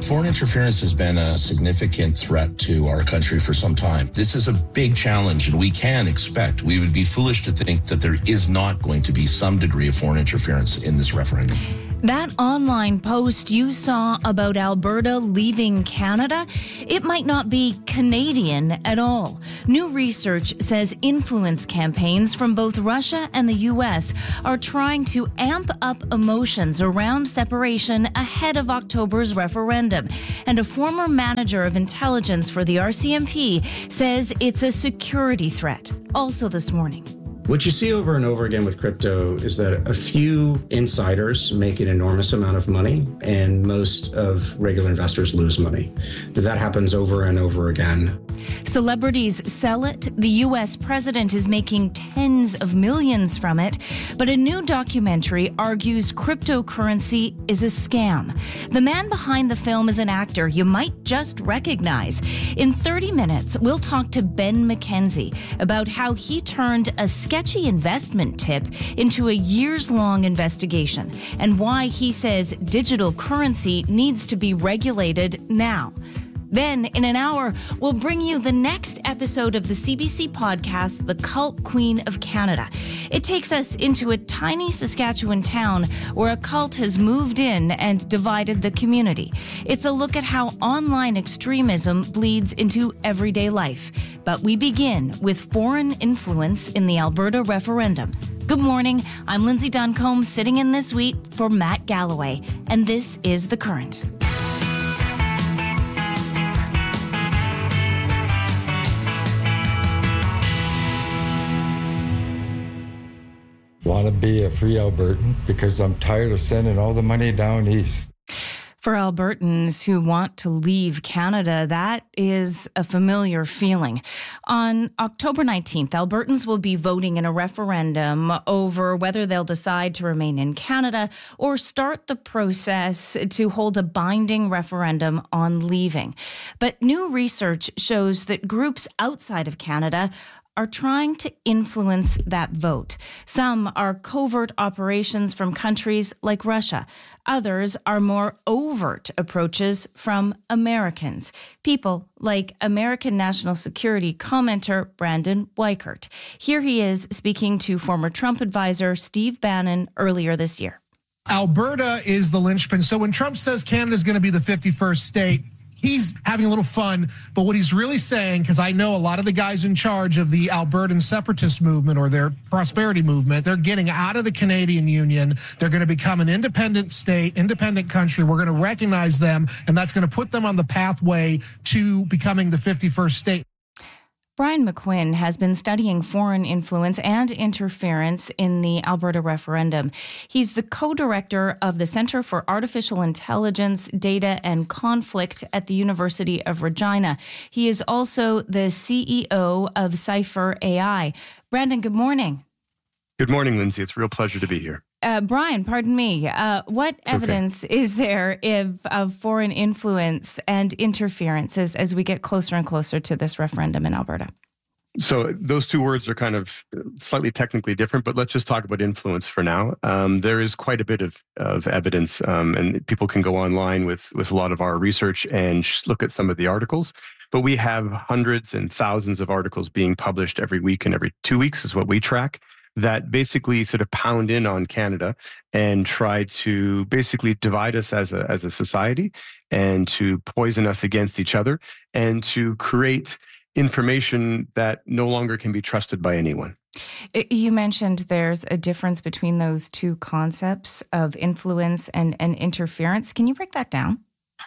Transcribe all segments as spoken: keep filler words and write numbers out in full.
Foreign interference has been a significant threat to our country for some time. This is a big challenge, and we can expect, we would be foolish to think that there is not going to be some degree of foreign interference in this referendum. That online post you saw about Alberta leaving Canada, it might not be Canadian at all. New research says influence campaigns from both Russia and the U S are trying to amp up emotions around separation ahead of October's referendum. And a former manager of intelligence for the R C M P says it's a security threat. Also this morning. What you see over and over again with crypto is that a few insiders make an enormous amount of money and most of regular investors lose money. That happens over and over again. Celebrities sell it. The U S president is making tens of millions from it. But a new documentary argues cryptocurrency is a scam. The man behind the film is an actor you might just recognize. In thirty minutes, we'll talk to Ben McKenzie about how he turned a sketchy investment tip into a years-long investigation and why he says digital currency needs to be regulated now. Then, in an hour, we'll bring you the next episode of the C B C podcast, The Cult Queen of Canada. It takes us into a tiny Saskatchewan town where a cult has moved in and divided the community. It's a look at how online extremism bleeds into everyday life. But we begin with foreign influence in the Alberta referendum. Good morning. I'm Lindsay Duncombe, sitting in this week for Matt Galloway, and this is The Current. Want to be a free Albertan because I'm tired of sending all the money down east. For Albertans who want to leave Canada, that is a familiar feeling. On October nineteenth, Albertans will be voting in a referendum over whether they'll decide to remain in Canada or start the process to hold a binding referendum on leaving. But new research shows that groups outside of Canada are trying to influence that vote. Some are covert operations from countries like Russia. Others are more overt approaches from Americans. People like American national security commenter Brandon Weichert. Here he is speaking to former Trump advisor Steve Bannon earlier this year. Alberta is the linchpin. So when Trump says Canada's going to be the fifty-first state, he's having a little fun, but what he's really saying, because I know a lot of the guys in charge of the Albertan separatist movement or their prosperity movement, they're getting out of the Canadian Union. They're going to become an independent state, independent country. We're going to recognize them, and that's going to put them on the pathway to becoming the fifty-first state. Brian McQuinn has been studying foreign influence and interference in the Alberta referendum. He's the co-director of the Centre for Artificial Intelligence, Data and Conflict at the University of Regina. He is also the C E O of Cypher A I. Brandon, good morning. Good morning, Lindsay. It's a real pleasure to be here. Uh, Brian, pardon me. Uh, what it's evidence okay. is there of, of foreign influence and interference as, as we get closer and closer to this referendum in Alberta? So those two words are kind of slightly technically different, but let's just talk about influence for now. Um, there is quite a bit of, of evidence, um, and people can go online with, with a lot of our research and look at some of the articles. But we have hundreds and thousands of articles being published every week and every two weeks is what we track, that basically sort of pound in on Canada and try to basically divide us as a as a society and to poison us against each other and to create information that no longer can be trusted by anyone. You mentioned there's a difference between those two concepts of influence and, and interference. Can you break that down?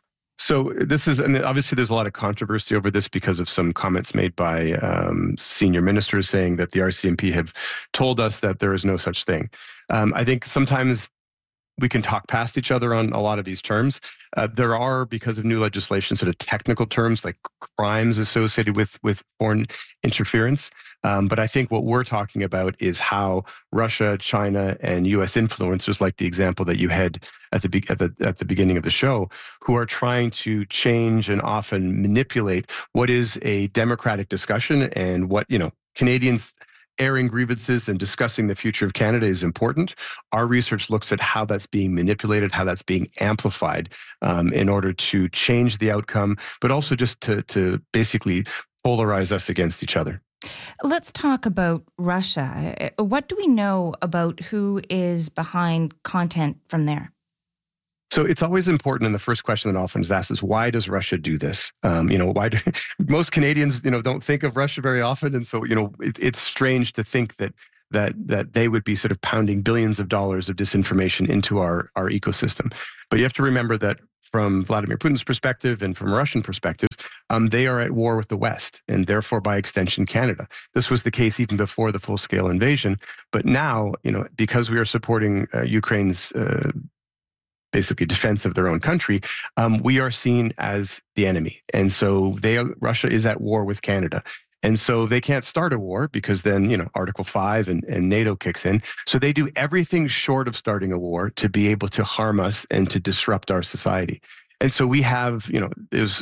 So this is, and obviously there's a lot of controversy over this because of some comments made by um, senior ministers saying that the R C M P have told us that there is no such thing. Um, I think sometimes we can talk past each other on a lot of these terms. Uh, there are, because of new legislation, sort of technical terms like crimes associated with, with foreign interference. Um, but I think what we're talking about is how Russia, China, and U S influencers, like the example that you had at the, be- at the at the beginning of the show, who are trying to change and often manipulate what is a democratic discussion and what, you know, Canadians airing grievances and discussing the future of Canada is important. Our research looks at how that's being manipulated, how that's being amplified um, in order to change the outcome, but also just to, to basically polarize us against each other. Let's talk about Russia. What do we know about who is behind content from there? So it's always important, and the first question that often is asked is, why does Russia do this? Um, you know, why do most Canadians, you know, don't think of Russia very often, and so you know, it, it's strange to think that that that they would be sort of pounding billions of dollars of disinformation into our our ecosystem. But you have to remember that from Vladimir Putin's perspective and from a Russian perspective, um, they are at war with the West, and therefore, by extension, Canada. This was the case even before the full-scale invasion, but now, you know, because we are supporting uh, Ukraine's uh, basically defense of their own country, um, we are seen as the enemy. And so they, Russia is at war with Canada. And so they can't start a war because then, you know, Article five and, and NATO kicks in. So they do everything short of starting a war to be able to harm us and to disrupt our society. And so we have, you know, there's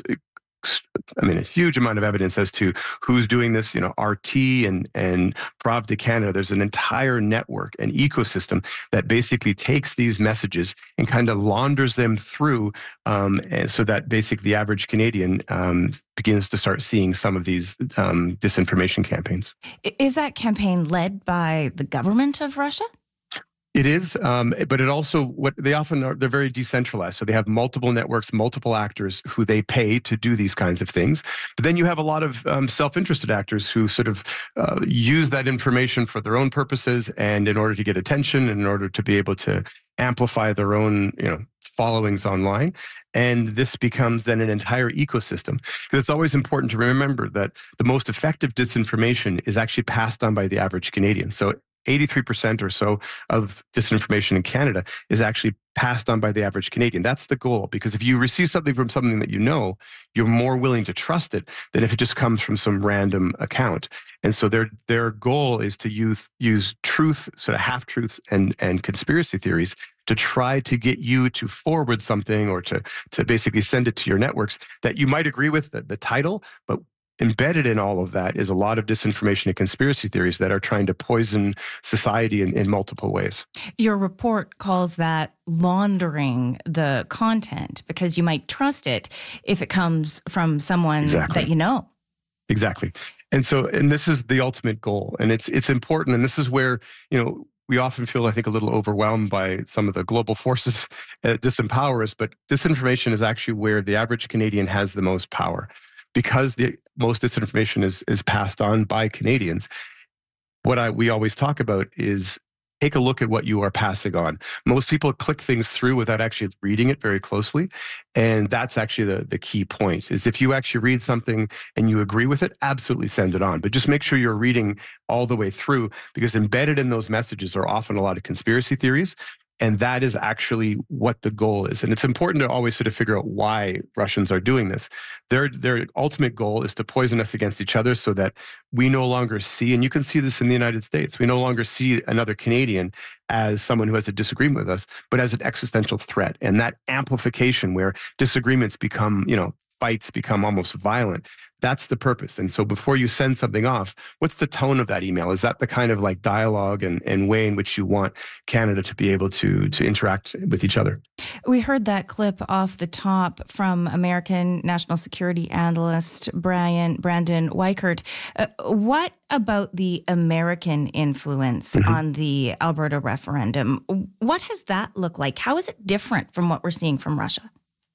I mean, a huge amount of evidence as to who's doing this. You know, R T and and Pravda Canada. There's an entire network, an ecosystem that basically takes these messages and kind of launders them through, um, and so that basically the average Canadian um, begins to start seeing some of these um, disinformation campaigns. Is that campaign led by the government of Russia? It is, um, but it also, what they often are, they're very decentralized. So they have multiple networks, multiple actors who they pay to do these kinds of things. But then you have a lot of um, self-interested actors who sort of uh, use that information for their own purposes and in order to get attention and in order to be able to amplify their own, you know, followings online. And this becomes then an entire ecosystem. Because it's always important to remember that the most effective disinformation is actually passed on by the average Canadian. So eighty-three percent or so of disinformation in Canada is actually passed on by the average Canadian. That's the goal, because if you receive something from something that you know, you're more willing to trust it than if it just comes from some random account. And so their their goal is to use use truth, sort of half-truths and, and conspiracy theories to try to get you to forward something or to, to basically send it to your networks that you might agree with the, the title, but embedded in all of that is a lot of disinformation and conspiracy theories that are trying to poison society in, in multiple ways. Your report calls that laundering the content because you might trust it if it comes from someone exactly. that you know. Exactly. And so, and this is the ultimate goal. And it's it's important. And this is where, you know, we often feel, I think, a little overwhelmed by some of the global forces that disempower us. But disinformation is actually where the average Canadian has the most power. Because the most disinformation is is passed on by Canadians, what I we always talk about is take a look at what you are passing on. Most people click things through without actually reading it very closely. And that's actually the, the key point, is if you actually read something and you agree with it, absolutely send it on. But just make sure you're reading all the way through, because embedded in those messages are often a lot of conspiracy theories. And that is actually what the goal is. And it's important to always sort of figure out why Russians are doing this. Their their ultimate goal is to poison us against each other so that we no longer see, and you can see this in the United States, we no longer see another Canadian as someone who has a disagreement with us, but as an existential threat. And that amplification where disagreements become, you know, fights become almost violent. That's the purpose. And so before you send something off, what's the tone of that email? Is that the kind of like dialogue and, and way in which you want Canada to be able to, to interact with each other? We heard that clip off the top from American national security analyst Brian Brandon Weichert. Uh, what about the American influence mm-hmm. on the Alberta referendum? What has that looked like? How is it different from what we're seeing from Russia?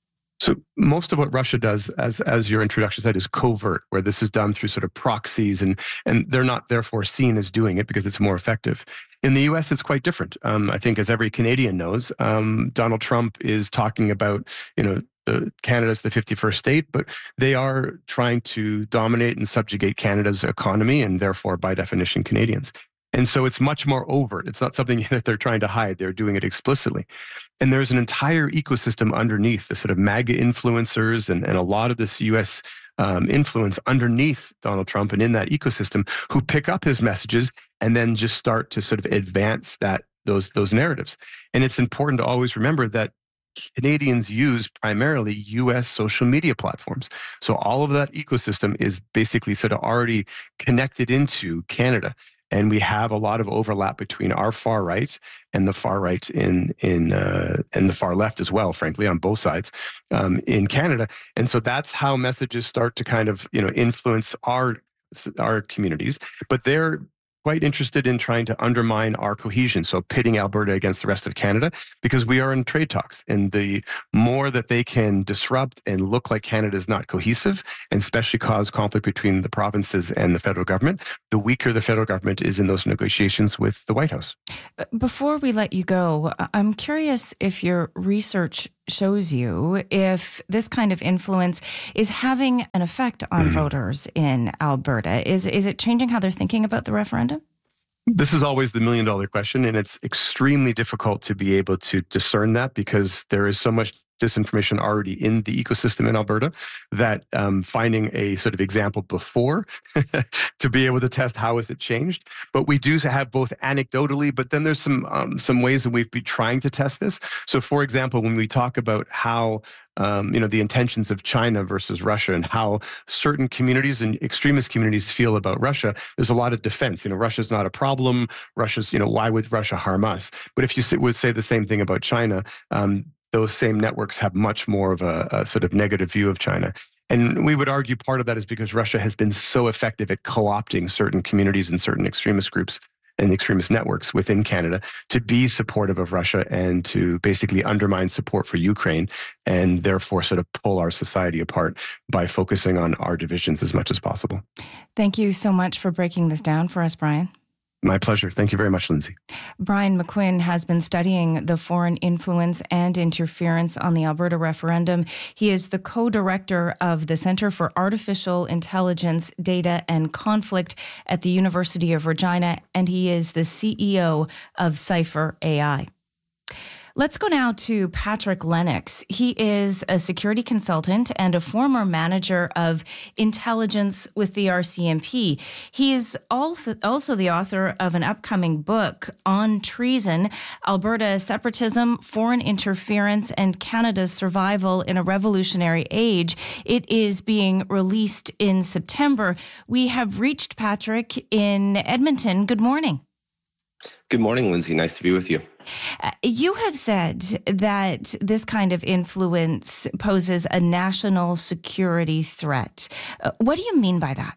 So most of what Russia does, as as your introduction said, is covert, where this is done through sort of proxies, and and they're not therefore seen as doing it because it's more effective. In the U S, it's quite different. Um, I think, as every Canadian knows, um, Donald Trump is talking about, you know, the, Canada's the fifty-first state, but they are trying to dominate and subjugate Canada's economy, and therefore, by definition, Canadians. And so it's much more overt. It's not something that they're trying to hide. They're doing it explicitly. And there's an entire ecosystem underneath, the sort of MAGA influencers and, and a lot of this U S um, influence underneath Donald Trump and in that ecosystem, who pick up his messages and then just start to sort of advance that those those narratives. And it's important to always remember that Canadians use primarily U S social media platforms. So all of that ecosystem is basically sort of already connected into Canada. And we have a lot of overlap between our far right and the far right in in uh, and the far left as well, frankly, on both sides um, in Canada. And so that's how messages start to kind of you know influence our our communities. But they're quite interested in trying to undermine our cohesion, so pitting Alberta against the rest of Canada, because we are in trade talks. And the more that they can disrupt and look like Canada is not cohesive, and especially cause conflict between the provinces and the federal government, the weaker the federal government is in those negotiations with the White House. Before we let you go, I'm curious if your research shows you if this kind of influence is having an effect on mm. voters in Alberta. Is is it changing how they're thinking about the referendum? This is always the million dollar question, and it's extremely difficult to be able to discern that because there is so much disinformation already in the ecosystem in Alberta that um, finding a sort of example before to be able to test how has it changed. But we do have both anecdotally, but then there's some um, some ways that we've been trying to test this. So for example, when we talk about how Um, you know, the intentions of China versus Russia and how certain communities and extremist communities feel about Russia, there's a lot of defense. You know, Russia's not a problem. Russia's, you know, why would Russia harm us? But if you would say the same thing about China, um, those same networks have much more of a, a sort of negative view of China. And we would argue part of that is because Russia has been so effective at co-opting certain communities and certain extremist groups and extremist networks within Canada to be supportive of Russia and to basically undermine support for Ukraine and therefore sort of pull our society apart by focusing on our divisions as much as possible. Thank you so much for breaking this down for us, Brian. My pleasure. Thank you very much, Lindsay. Brian McQuinn has been studying the foreign influence and interference on the Alberta referendum. He is the co-director of the Centre for Artificial Intelligence, Data and Conflict at the University of Regina, and he is the C E O of Cypher A I. Let's go now to Patrick Lennox. He is a security consultant and a former manager of intelligence with the R C M P. He is also the author of an upcoming book on treason, Alberta separatism, foreign interference, and Canada's survival in a revolutionary age. It is being released in September. We have reached Patrick in Edmonton. Good morning. Good morning, Lindsay. Nice to be with you. Uh, you have said that this kind of influence poses a national security threat. Uh, what do you mean by that?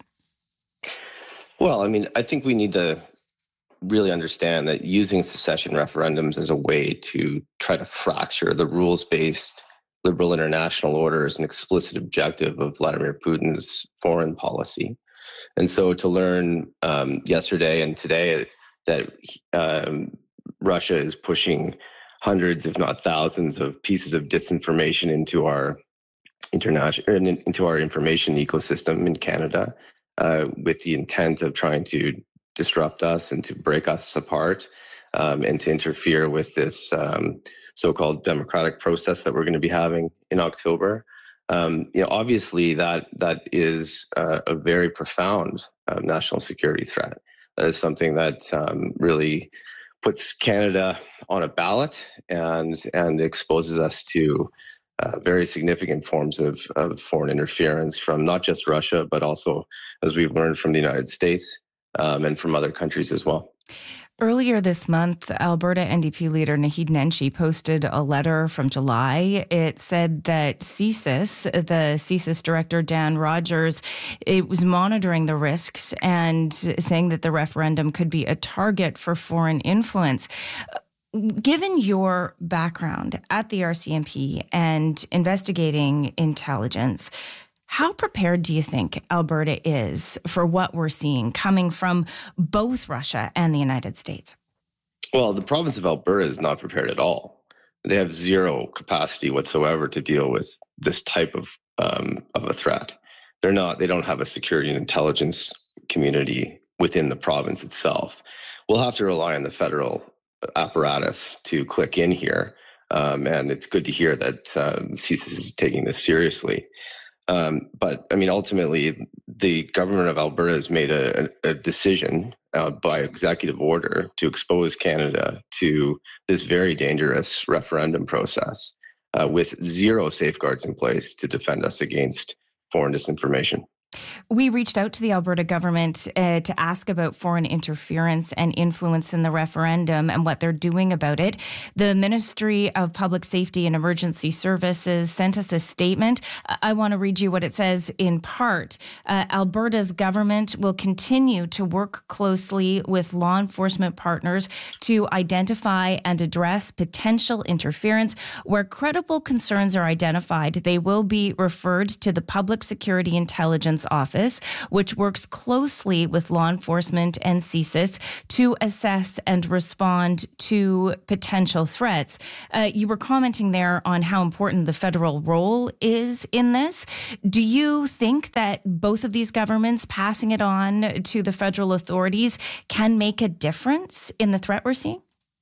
Well, I mean, I think we need to really understand that using secession referendums as a way to try to fracture the rules-based liberal international order is an explicit objective of Vladimir Putin's foreign policy. And so to learn um, yesterday and today that um, Russia is pushing hundreds, if not thousands, of pieces of disinformation into our international into our information ecosystem in Canada, uh, with the intent of trying to disrupt us and to break us apart, um, and to interfere with this um, so-called democratic process that we're going to be having in October. Um, you know, obviously that that is uh, a very profound uh, national security threat. That is something that um, really puts Canada on a ballot and and exposes us to uh, very significant forms of, of foreign interference from not just Russia, but also, as we've learned, from the United States um, and from other countries as well. Earlier this month, Alberta N D P leader Naheed Nenshi posted a letter from July. It said that CSIS, the CSIS director Dan Rogers, it was monitoring the risks and saying that the referendum could be a target for foreign influence. Given your background at the R C M P and investigating intelligence, how prepared do you think Alberta is for what we're seeing coming from both Russia and the United States? Well, the province of Alberta is not prepared at all. They have zero capacity whatsoever to deal with this type of um, of a threat. They're not. They don't have a security and intelligence community within the province itself. We'll have to rely on the federal apparatus to click in here, um, and it's good to hear that uh, CSIS is taking this seriously. Um, but I mean, ultimately, the government of Alberta has made a, a decision uh, by executive order to expose Canada to this very dangerous referendum process. uh, with zero safeguards in place to defend us against foreign disinformation. We reached out to the Alberta government uh, to ask about foreign interference and influence in the referendum and what they're doing about it. The Ministry of Public Safety and Emergency Services sent us a statement. I want to read you what it says in part. Uh, Alberta's government will continue to work closely with law enforcement partners to identify and address potential interference. Where credible concerns are identified, they will be referred to the Public Security Intelligence Office, which works closely with law enforcement and C S I S to assess and respond to potential threats. Uh, you were commenting there on how important the federal role is in this. Do you think that both of these governments passing it on to the federal authorities can make a difference in the threat we're seeing?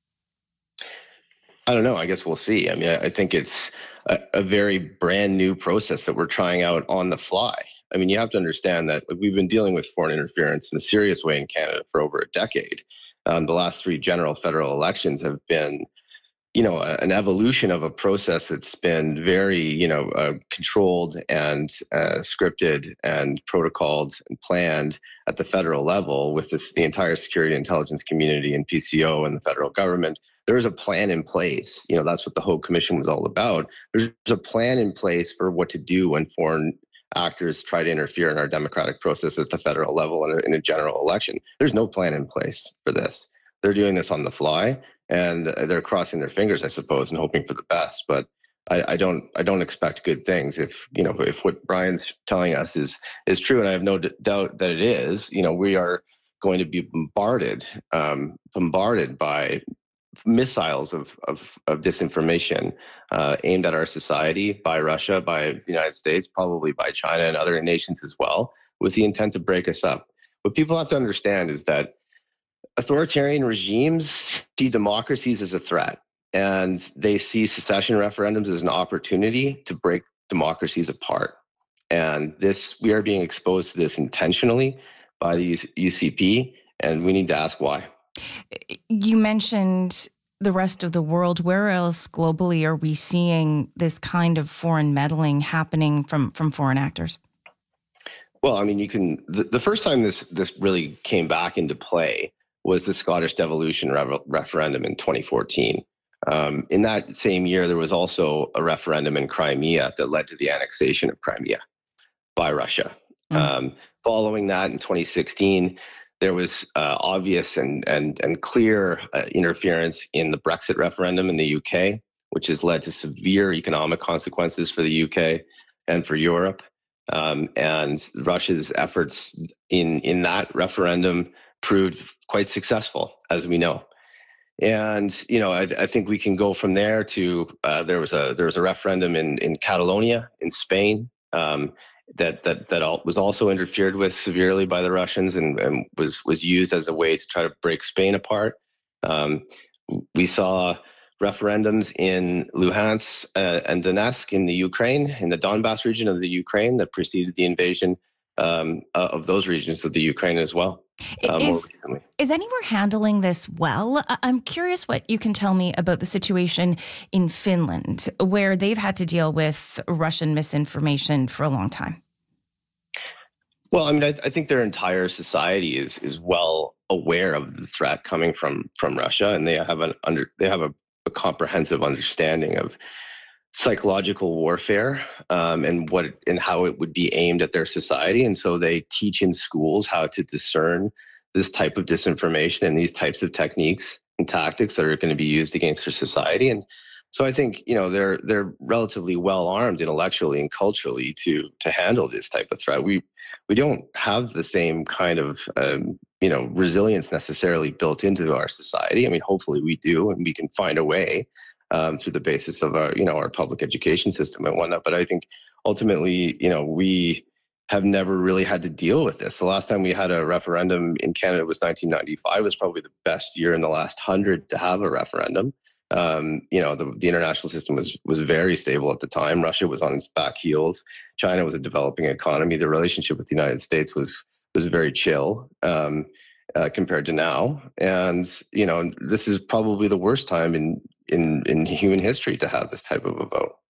I don't know. I guess we'll see. I mean, I think it's a, a very brand new process that we're trying out on the fly. I mean, you have to understand that we've been dealing with foreign interference in a serious way in Canada for over a decade. Um, the last three general federal elections have been, you know, a, an evolution of a process that's been very, you know, uh, controlled and uh, scripted and protocoled and planned at the federal level with this, the entire security intelligence community and P C O and the federal government. There is a plan in place. You know, that's what the Hogue Commission was all about. There's a plan in place for what to do when foreign actors try to interfere in our democratic process at the federal level in a, in a general election. There's no plan in place for this. They're doing this on the fly, and they're crossing their fingers, I suppose, and hoping for the best. But I, I don't, I don't expect good things. If you know, if what Brian's telling us is is true, and I have no d- doubt that it is, you know, we are going to be bombarded, um, bombarded by missiles of, of, of disinformation uh, aimed at our society by Russia, by the United States, probably by China and other nations as well, with the intent to break us up. What people have to understand is that authoritarian regimes see democracies as a threat, and they see secession referendums as an opportunity to break democracies apart. And this, we are being exposed to this intentionally by the U C P, and we need to ask why. You mentioned the rest of the world. Where else globally are we seeing this kind of foreign meddling happening from, from foreign actors? Well, I mean, you can. The, the first time this this really came back into play was the Scottish devolution re- referendum in twenty fourteen. Um, in that same year, there was also a referendum in Crimea that led to the annexation of Crimea by Russia. Mm. Um, following that, in twenty sixteen, there was uh, obvious and and and clear uh, interference in the Brexit referendum in the U K, which has led to severe economic consequences for the U K and for Europe. Um, and Russia's efforts in in that referendum proved quite successful, as we know. And you know, I, I think we can go from there to uh, there was a there was a referendum in in Catalonia in Spain. Um, that that that all, was also interfered with severely by the Russians and, and was was used as a way to try to break Spain apart. Um, we saw referendums in Luhansk uh, and Donetsk in the Ukraine, in the Donbass region of the Ukraine that preceded the invasion um, uh, of those regions of the Ukraine as well. Uh, is, more recently. Is anywhere handling this well? I'm curious what you can tell me about the situation in Finland, where they've had to deal with Russian misinformation for a long time. Well, I mean, I, I think their entire society is is well aware of the threat coming from from Russia, and they have an under they have a, a comprehensive understanding of psychological warfare um, and what and how it would be aimed at their society. And so they teach in schools how to discern this type of disinformation and these types of techniques and tactics that are going to be used against their society. And so I think, you know, they're they're relatively well armed intellectually and culturally to to handle this type of threat. We we don't have the same kind of um, you know resilience necessarily built into our society. I mean, hopefully we do, and we can find a way Um, through the basis of our, you know, our public education system and whatnot. But I think ultimately, you know, we have never really had to deal with this. The last time we had a referendum in Canada was nineteen ninety-five. It was probably the best year in the last hundred to have a referendum. Um, you know, the, the international system was was very stable at the time. Russia was on its back heels. China was a developing economy. The relationship with the United States was was very chill. Um, uh, compared to now. And, you know, this is probably the worst time in in in human history to have this type of a vote.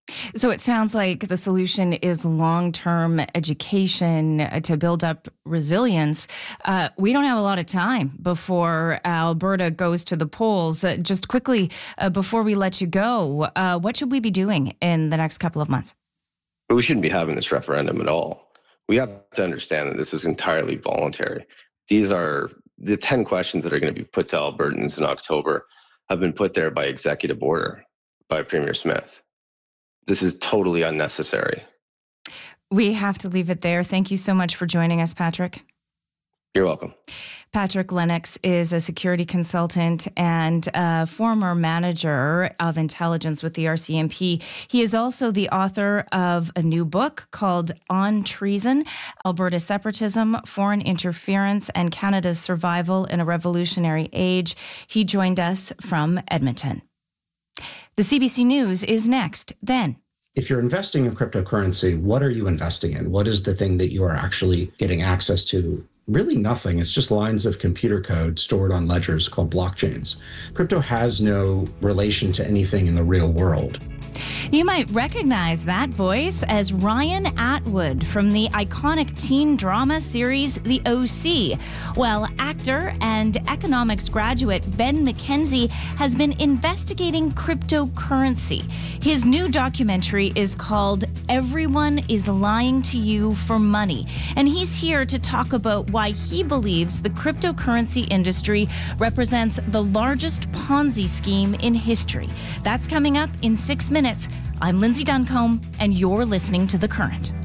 So it sounds like the solution is long-term education to build up resilience. Uh, we don't have a lot of time before Alberta goes to the polls. Uh, just quickly, uh, before we let you go, uh, what should we be doing in the next couple of months? But we shouldn't be having this referendum at all. We have to understand that this was entirely voluntary. These are the ten questions that are going to be put to Albertans in October have been put there by executive order by Premier Smith. This is totally unnecessary. We have to leave it there. Thank you so much for joining us, Patrick. You're welcome. Patrick Lennox is a security consultant and a former manager of intelligence with the R C M P. He is also the author of a new book called On Treason, Alberta Separatism, Foreign Interference, and Canada's Survival in a Revolutionary Age. He joined us from Edmonton. The C B C News is next, then. If you're investing in cryptocurrency, what are you investing in? What is the thing that you are actually getting access to? Really nothing. It's just lines of computer code stored on ledgers called blockchains. Crypto has no relation to anything in the real world. You might recognize that voice as Ryan Atwood from the iconic teen drama series The O C. Well, actor and economics graduate Ben McKenzie has been investigating cryptocurrency. His new documentary is called Everyone is Lying to You for Money, and he's here to talk about why he believes the cryptocurrency industry represents the largest Ponzi scheme in history. That's coming up in six minutes. I'm Lindsay Duncombe, and you're listening to The Current.